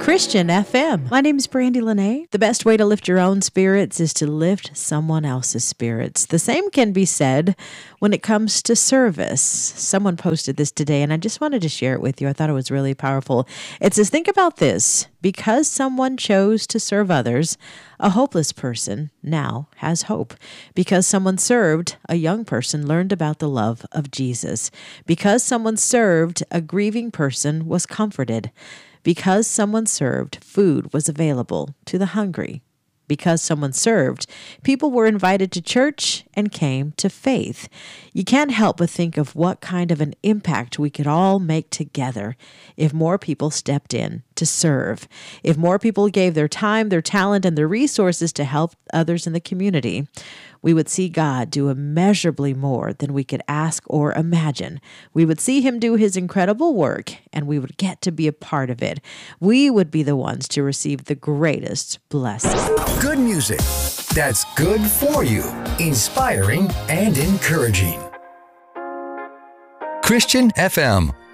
Christian FM. My name is Brandy Lene. The best way to lift your own spirits is to lift someone else's spirits. The same can be said when it comes to service. Someone posted this today, and I just wanted to share it with you. I thought it was really powerful. It says, think about this. Because someone chose to serve others, a hopeless person now has hope. Because someone served, a young person learned about the love of Jesus. Because someone served, a grieving person was comforted. Because someone served, food was available to the hungry. Because someone served, people were invited to church and came to faith. You can't help but think of what kind of an impact we could all make together if more people stepped in to serve. If more people gave their time, their talent, and their resources to help others in the community, we would see God do immeasurably more than we could ask or imagine. We would see him do his incredible work, and we would get to be a part of it. We would be the ones to receive the greatest blessing. Good music that's good for you, inspiring and encouraging. Christian FM.